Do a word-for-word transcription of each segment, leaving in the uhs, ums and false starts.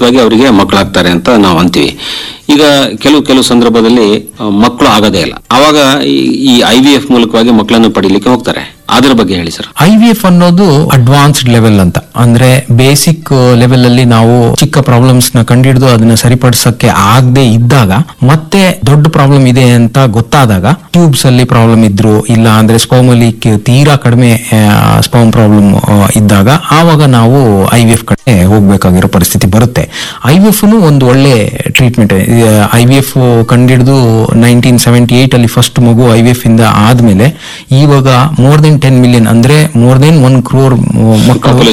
ಖಚಿತವಾಗಿ ಅವರಿಗೆ ಮಕ್ಕಳಾಗ್ತಾರೆ ಅಂತ ನಾವು ಅಂತೀವಿ. ಈಗ ಕೆಲವು ಕೆಲವು ಸಂದರ್ಭದಲ್ಲಿ ಮಕ್ಕಳು ಆಗೋದೇ ಇಲ್ಲ, ಆವಾಗ ಈ ಐ ವಿ ಎಫ್ ಮೂಲಕವಾಗಿ ಮಕ್ಕಳನ್ನು ಪಡಿಲಿಕ್ಕೆ ಹೋಗ್ತಾರೆ. ಅದ್ರ ಬಗ್ಗೆ ಹೇಳಿ ಸರ್. ಐ ವಿ ಎಫ್ ಅನ್ನೋದು ಅಡ್ವಾನ್ಸ್ಡ್ ಲೆವೆಲ್ ಅಂತ, ಅಂದ್ರೆ ಬೇಸಿಕ್ ಲೆವೆಲ್ ಅಲ್ಲಿ ನಾವು ಚಿಕ್ಕ ಪ್ರಾಬ್ಲಮ್ಸ್ ನ ಕಂಡುಹಿಡಿದು ಅದನ್ನ ಸರಿಪಡಿಸಕ್ಕೆ ಆಗದೆ ಇದ್ದಾಗ, ಮತ್ತೆ ದೊಡ್ಡ ಪ್ರಾಬ್ಲಮ್ ಇದೆ ಅಂತ ಗೊತ್ತಾದಾಗ, ಟ್ಯೂಬ್ಸ್ ಅಲ್ಲಿ ಪ್ರಾಬ್ಲಮ್ ಇದ್ರು, ಇಲ್ಲ ಅಂದ್ರೆ ಸ್ಪರ್ಮ್ ಅಲ್ಲಿ ತೀರಾ ಕಡಿಮೆ ಸ್ಪರ್ಮ್ ಪ್ರಾಬ್ಲಮ್ ಇದ್ದಾಗ, ಆವಾಗ ನಾವು ಐ ವಿ ಎಫ್ ಕಡೆ ಹೋಗ್ಬೇಕಾಗಿರೋ ಪರಿಸ್ಥಿತಿ ಬರುತ್ತೆ. ಐ ವಿ ಎಫ್ ಒಂದು ಒಳ್ಳೆ treatment. I V F ಕಂಡಿಡಿದು nineteen seventy eight ಅಲ್ಲಿ ಫಸ್ಟ್ ಮಗು ಐ ವಿ ಎಫ್ ಇಂದ ಆದ್ಮೇಲೆ ಇವಾಗ ಮೋರ್ ದೆನ್ ಟೆನ್ ಮಿಲಿಯನ್ ಅಂದ್ರೆ ಮೋರ್ ದೆನ್ ಒನ್ ಕ್ರೋರ್ ಮಕ್ಕಳು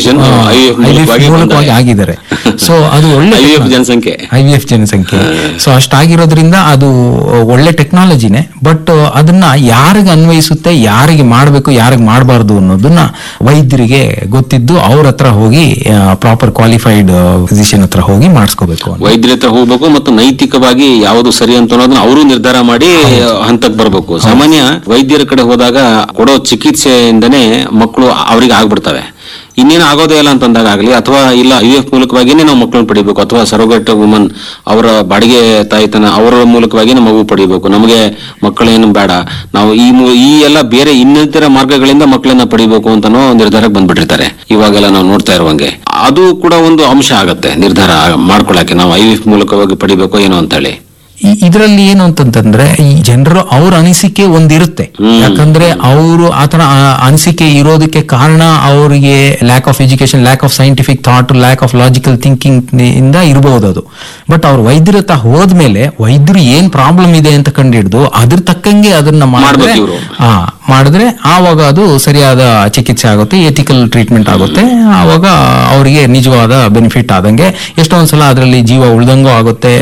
ಮೂಲಕವಾಗಿ ಆಗಿದ್ದಾರೆ. ಸೊ ಅದು ಒಳ್ಳೆ ಜನಸಂಖ್ಯೆ, ಐ ವಿ ಎಫ್ ಜನಸಂಖ್ಯೆ. ಸೊ ಅಷ್ಟಾಗಿರೋದ್ರಿಂದ ಅದು ಒಳ್ಳೆ ಟೆಕ್ನಾಲಜಿನೇ. ಬಟ್ ಅದನ್ನ ಯಾರಿಗೆ ಅನ್ವಯಿಸುತ್ತೆ, ಯಾರಿಗೆ ಮಾಡಬೇಕು, ಯಾರಿಗೆ ಮಾಡಬಾರ್ದು ಅನ್ನೋದನ್ನ ವೈದ್ಯರಿಗೆ ಗೊತ್ತಿದ್ದು ಅವ್ರ ಹತ್ರ ಹೋಗಿ ಪ್ರಾಪರ್ ಕ್ವಾಲಿಫೈಡ್ ಫಿಸಿಷಿಯನ್ ಹತ್ರ ಹೋಗಿ ಮಾಡಿಸ್ಕೋಬೇಕು. ವೈದ್ಯರ ಹತ್ರ ಹೋಗ್ಬೇಕು ಮತ್ತು ನೈತಿಕವಾಗಿ ಯಾವುದು ಸರಿ ಅಂತ ಅನ್ನೋದನ್ನ ಅವರು ನಿರ್ಧಾರ ಮಾಡಿ ಹಂತಕ್ಕೆ ಬರಬೇಕು. ಸಾಮಾನ್ಯ ವೈದ್ಯರ ಕಡೆ ಹೋದಾಗ ಕೊಡೋ ಚಿಕಿತ್ಸೆಯಿಂದನೇ ಮಕ್ಕಳು ಅವರಿಗೆ ಆಗ್ಬಿಡ್ತವೆ. ಇನ್ನೇನು ಆಗೋದೇ ಇಲ್ಲ ಅಂತಂದಾಗ ಆಗಲಿ, ಅಥವಾ ಇಲ್ಲ ಐ ವಿ ಎಫ್ ಮೂಲಕವಾಗಿಯೇ ನಾವು ಮಕ್ಕಳನ್ನು ಪಡಿಬೇಕು, ಅಥವಾ ಸರೋಗೇಟ್ ವುಮನ್ ಅವರ ಬಾಡಿಗೆ ತಾಯ್ತನ ಅವರ ಮೂಲಕವಾಗಿಯೇ ಮಗು ಪಡಿಬೇಕು, ನಮಗೆ ಮಕ್ಕಳೇನು ಬೇಡ, ನಾವು ಈ ಈ ಎಲ್ಲ ಬೇರೆ ಇನ್ನಿತರ ಮಾರ್ಗಗಳಿಂದ ಮಕ್ಕಳನ್ನ ಪಡಿಬೇಕು ಅಂತನೋ ನಿರ್ಧಾರಕ್ಕೆ ಬಂದ್ಬಿಟ್ಟಿರ್ತಾರೆ. ಇವಾಗೆಲ್ಲ ನಾವು ನೋಡ್ತಾ ಇರುವಂಗೆ ಅದು ಕೂಡ ಒಂದು ಅಂಶ ಆಗತ್ತೆ ನಿರ್ಧಾರ ಮಾಡ್ಕೊಳಕ್ಕೆ, ನಾವು ಐ ವಿ ಎಫ್ ಮೂಲಕವಾಗಿ ಪಡಿಬೇಕು ಏನೋ ಅಂತ ಹೇಳಿ. ಇದರಲ್ಲಿ ಏನು ಅಂತಂತಂದ್ರೆ ಈ ಜನರು ಅವ್ರ ಅನಿಸಿಕೆ ಒಂದಿರುತ್ತೆ. ಯಾಕಂದ್ರೆ ಅವರು ಆತರ ಅನಿಸಿಕೆ ಇರೋದಕ್ಕೆ ಕಾರಣ ಅವರಿಗೆ lack of education, lack of scientific thought, lack of logical thinking ಇಂದ ಇರಬಹುದು ಅದು. ಬಟ್ ಅವ್ರ ವೈದ್ಯರ ಹತ್ರ ಹೋದ್ಮೇಲೆ ವೈದ್ಯರು ಏನ್ ಪ್ರಾಬ್ಲಮ್ ಇದೆ ಅಂತ ಕಂಡಿಡ್ದು ಅದ್ರ ತಕ್ಕಂಗೆ ಅದನ್ನ ಮಾಡಿದ್ರೆ ಹಾ ಮಾಡಿದ್ರೆ ಆವಾಗ ಅದು ಸರಿಯಾದ ಚಿಕಿತ್ಸೆ ಆಗುತ್ತೆ, ಎಥಿಕಲ್ ಟ್ರೀಟ್ಮೆಂಟ್ ಆಗುತ್ತೆ. ಆವಾಗ ಅವರಿಗೆ ನಿಜವಾದ ಬೆನಿಫಿಟ್ ಆದಂಗೆ, ಎಷ್ಟೊಂದ್ಸಲ ಅದರಲ್ಲಿ ಜೀವ ಉಳ್ದಂಗೂ ಆಗುತ್ತೆ.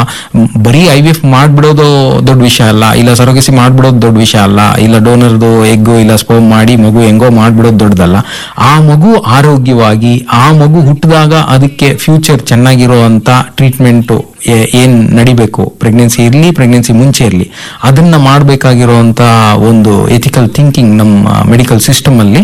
ಬರೀ ಐ ವಿ ಎಫ್ ಮಾಡ್ಬಿಡೋದು ದೊಡ್ಡ ವಿಷಯ ಅಲ್ಲ, ಇಲ್ಲ ಸರೋಗಸಿ ಮಾಡ್ಬಿಡೋದು ದೊಡ್ಡ ವಿಷಯ ಅಲ್ಲ, ಇಲ್ಲ ಡೋನರ್ದು ಎಗ್ಗು ಇಲ್ಲ ಸ್ಪರ್ಮ್ ಮಾಡಿ ಮಗು ಹೆಂಗೋ ಮಾಡ್ಬಿಡೋದು ದೊಡ್ಡದಲ್ಲ. ಆ ಮಗು ಆರೋಗ್ಯವಾಗಿ ಆ ಮಗು ಹುಟ್ಟಿದಾಗ ಅದಕ್ಕೆ ಫ್ಯೂಚರ್ ಚೆನ್ನಾಗಿರುವಂತ ಟ್ರೀಟ್ಮೆಂಟ್ ಏನ್ ನಡಿಬೇಕು, ಪ್ರೆಗ್ನೆನ್ಸಿ ಇರ್ಲಿ ಪ್ರೆಗ್ನೆನ್ಸಿ ಮುಂಚೆ ಇರ್ಲಿ, ಅದನ್ನ ಮಾಡಬೇಕಾಗಿರುವಂತ ಒಂದು ಎಥಿಕಲ್ ಥಿಂಕಿಂಗ್ ನಮ್ಮ ಮೆಡಿಕಲ್ ಸಿಸ್ಟಮ್ ಅಲ್ಲಿ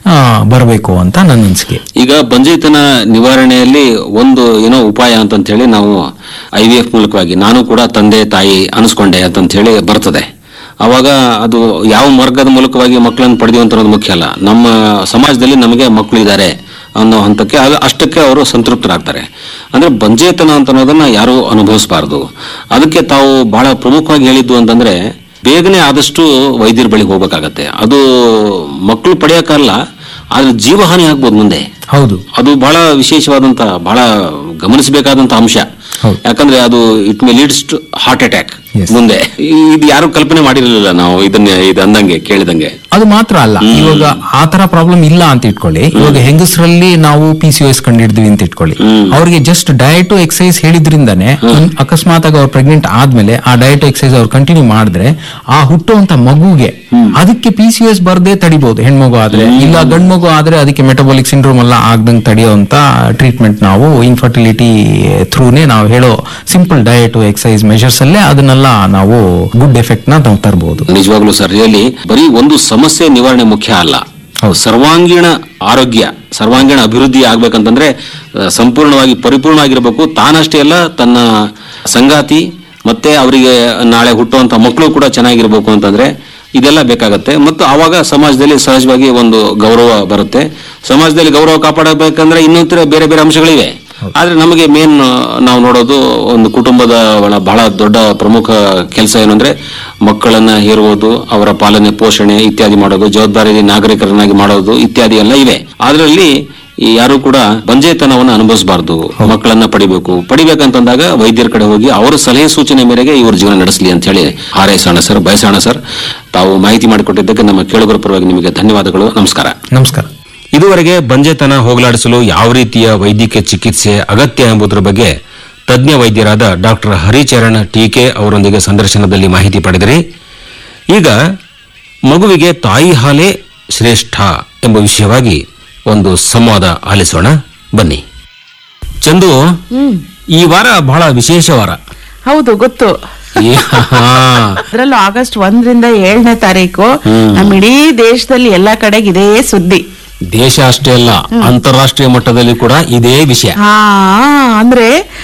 ಬರಬೇಕು ಅಂತ ನನ್ನ ಅನಿಸಿಕೆ. ಈಗ ಬಂಜೆತನ ನಿವಾರಣೆಯಲ್ಲಿ ಒಂದು ಏನೋ ಉಪಾಯ ಅಂತಂತ ಹೇಳಿ ನಾವು ಐ ವಿ ಎಫ್ ಮೂಲಕವಾಗಿ ನಾನು ಕೂಡ ತಂದೆ ತಾಯಿ ಅನಿಸ್ಕೊಂಡೆ ಅಂತಂತ ಹೇಳಿ ಬರ್ತದೆ. ಅವಾಗ ಅದು ಯಾವ ಮಾರ್ಗದ ಮೂಲಕವಾಗಿ ಮಕ್ಕಳನ್ನು ಪಡೆದಿವಿ ಅಂತ ಅನ್ನೋದು ಮುಖ್ಯ ಅಲ್ಲ, ನಮ್ಮ ಸಮಾಜದಲ್ಲಿ ನಮಗೆ ಮಕ್ಕಳು ಇದ್ದಾರೆ ಅನ್ನೋ ಹಂತಕ್ಕೆ ಅಷ್ಟಕ್ಕೆ ಅವರು ಸಂತೃಪ್ತರಾಗ್ತಾರೆ. ಅಂದ್ರೆ ಬಂಜೇತನ ಅಂತ ಅನ್ನೋದನ್ನ ಯಾರು ಅನುಭವಿಸಬಾರದು. ಅದಕ್ಕೆ ತಾವು ಬಹಳ ಪ್ರಮುಖವಾಗಿ ಹೇಳಿದ್ದು ಅಂತಂದ್ರೆ ಬೇಗನೆ ಆದಷ್ಟು ವೈದ್ಯರ ಬಳಿ ಹೋಗ್ಬೇಕಾಗತ್ತೆ. ಅದು ಮಕ್ಕಳು ಪಡೆಯಕ್ಕಾಗಲ್ಲ, ಆದ್ರೆ ಜೀವಹಾನಿ ಆಗ್ಬೋದು ಮುಂದೆ. ಹೌದು, ಅದು ಬಹಳ ವಿಶೇಷವಾದಂತ ಬಹಳ ಗಮನಿಸಬೇಕಾದಂತ ಅಂಶ. ಯಾಕಂದ್ರೆ ಅದು it may leads to heart attack ಮುಂದೆ. ಇದು ಯಾರು ಕಲ್ಪನೆ ಮಾಡಿರಲಿಲ್ಲ ನಾವು ಇದನ್ನ ಇದು ಅಂದಂಗೆ ಕೇಳಿದಂಗೆ. ಅದು ಮಾತ್ರ ಅಲ್ಲ, ಇವಾಗ ಆತರ ಪ್ರಾಬ್ಲಮ್ ಇಲ್ಲ ಅಂತ ಇಟ್ಕೊಳ್ಳಿ. ಇವಾಗ ಹೆಂಗಸರಲ್ಲಿ ನಾವು ಪಿ ಸಿ ಎಸ್ ಕಂಡಿಡ್ತೀವಿ ಅಂತ ಇಟ್ಕೊಳ್ಳಿ. ಅವ್ರಿಗೆ ಜಸ್ಟ್ ಡಯಟ್ ಎಕ್ಸಸೈಸ್ ಹೇಳಿದ್ರಿಂದಾನೆ ಅಕಸ್ಮಾತ್ ಆಗಿ ಅವ್ರು ಪ್ರೆಗ್ನೆಂಟ್ ಆದ್ಮೇಲೆ ಆ ಡಯಟ್ ಎಕ್ಸಸೈಸ್ ಅವ್ರು ಕಂಟಿನ್ಯೂ ಮಾಡಿದ್ರೆ ಆ ಹುಟ್ಟುವಂತ ಮಗುಗೆ ಅದಕ್ಕೆ ಪಿ ಸಿ ಎಸ್ ಬರ್ದೇ ತಡಿಬಹುದು. ಹೆಣ್ಮಗು ಆದ್ರೆ, ಇಲ್ಲ ಗಂಡ್ ಮಗು ಆದ್ರೆ ಅದಕ್ಕೆ ಮೆಟಬಾಲಿಕ್ ಸಿಂಡ್ರೋಮ್ ಎಲ್ಲ ಆಗ್ದಂಗೆ ತಡೆಯುವಂತ ಟ್ರೀಟ್ಮೆಂಟ್ ನಾವು ಇನ್ಫರ್ಟಿಲಿಟಿ ಥ್ರೂನೇ ನಾವು ಹೇಳೋ ಸಿಂಪಲ್ ಡಯಟ್ ಎಕ್ಸಸೈಸ್ ಮೆಷರ್ಸ್ ಅಲ್ಲೇ ಅದನ್ನೆಲ್ಲ ನಾವು ಗುಡ್ ಎಫೆಕ್ಟ್ ನ ನಾವು ತರಬಹುದು. ನಿಜವಾಗ್ಲೂ ಸರ್, ರಿಯಲಿ ಬರೀ ಒಂದು ಸಮಸ್ಯೆ ನಿವಾರಣೆ ಮುಖ್ಯ ಅಲ್ಲ, ಸರ್ವಾಂಗೀಣ ಆರೋಗ್ಯ ಸರ್ವಾಂಗೀಣ ಅಭಿವೃದ್ಧಿ ಆಗ್ಬೇಕಂತಂದ್ರೆ ಸಂಪೂರ್ಣವಾಗಿ ಪರಿಪೂರ್ಣ ಆಗಿರ್ಬೇಕು. ತಾನಷ್ಟೇ ಅಲ್ಲ, ತನ್ನ ಸಂಗಾತಿ ಮತ್ತೆ ಅವರಿಗೆ ನಾಳೆ ಹುಟ್ಟುವಂತ ಮಕ್ಕಳು ಕೂಡ ಚೆನ್ನಾಗಿರ್ಬೇಕು ಅಂತಂದ್ರೆ ಇದೆಲ್ಲ ಬೇಕಾಗತ್ತೆ. ಮತ್ತು ಆವಾಗ ಸಮಾಜದಲ್ಲಿ ಸಹಜವಾಗಿ ಒಂದು ಗೌರವ ಬರುತ್ತೆ. ಸಮಾಜದಲ್ಲಿ ಗೌರವ ಕಾಪಾಡಬೇಕಂದ್ರೆ ಇನ್ನಿತರ ಬೇರೆ ಬೇರೆ ಅಂಶಗಳಿವೆ. ಆದ್ರೆ ನಮಗೆ ಮೇನ್ ನಾವು ನೋಡೋದು ಒಂದು ಕುಟುಂಬದ ಬಹಳ ದೊಡ್ಡ ಪ್ರಮುಖ ಕೆಲಸ ಏನಂದ್ರೆ ಮಕ್ಕಳನ್ನ ಹೇರುವುದು, ಅವರ ಪಾಲನೆ ಪೋಷಣೆ ಇತ್ಯಾದಿ ಮಾಡೋದು, ಜವಾಬ್ದಾರಿ ನಾಗರಿಕರನ್ನಾಗಿ ಮಾಡೋದು ಇತ್ಯಾದಿ ಎಲ್ಲ ಇವೆ. ಅದರಲ್ಲಿ ಯಾರು ಕೂಡ ಬಂಜೇತನವನ್ನು ಅನುಭವಿಸಬಾರ್ದು, ಮಕ್ಕಳನ್ನ ಪಡಿಬೇಕು. ಪಡಿಬೇಕಂತಂದಾಗ ವೈದ್ಯರ ಕಡೆ ಹೋಗಿ ಅವರ ಸಲಹೆ ಸೂಚನೆ ಮೇರೆಗೆ ಇವ್ರ ಜೀವನ ನಡೆಸಲಿ ಅಂತ ಹೇಳಿ ಹಾರೈಸೋಣ ಸರ್, ಬಯಸೋಣ ಸರ್. ತಾವು ಮಾಹಿತಿ ಮಾಡಿಕೊಟ್ಟಿದ್ದಕ್ಕೆ ನಮ್ಮ ಕೇಳುಗರ ಪರವಾಗಿ ನಿಮಗೆ ಧನ್ಯವಾದಗಳು. ನಮಸ್ಕಾರ. ನಮಸ್ಕಾರ. ಇದುವರೆಗೆ ಬಂಜೆತನ ಹೋಗಲಾಡಿಸಲು ಯಾವ ರೀತಿಯ ವೈದ್ಯಕೀಯ ಚಿಕಿತ್ಸೆ ಅಗತ್ಯ ಎಂಬುದರ ಬಗ್ಗೆ ತಜ್ಞ ವೈದ್ಯರಾದ ಡಾಕ್ಟರ್ ಹರಿಚರಣ್ ಟೀಕೆ ಅವರೊಂದಿಗೆ ಸಂದರ್ಶನದಲ್ಲಿ ಮಾಹಿತಿ ಪಡೆದಿರಿ. ಈಗ ಮಗುವಿಗೆ ತಾಯಿ ಹಾಲೇ ಶ್ರೇಷ್ಠ ಎಂಬ ವಿಷಯವಾಗಿ ಒಂದು ಸಂವಾದ ಆಲಿಸೋಣ ಬನ್ನಿ. ಚಂದು, ಈ ವಾರ ಬಹಳ ವಿಶೇಷ ವಾರ. ಹೌದು, ಗೊತ್ತು. ಅದರಲ್ಲೂ ಆಗಸ್ಟ್ ಒಂದರಿಂದ ಏಳನೇ ತಾರೀಕು ನಮ್ಮ ಇಡೀ ದೇಶದಲ್ಲಿ ಎಲ್ಲಾ ಕಡೆಗೆ ಇದೇ ಸುದ್ದಿ. ದೇಶ ಅಷ್ಟೇ ಅಲ್ಲ, ಅಂತಾರಾಷ್ಟ್ರೀಯ ಮಟ್ಟದಲ್ಲಿ ಕೂಡ ಇದೇ ವಿಷಯ. ಹಾ, ಅಂದ್ರೆ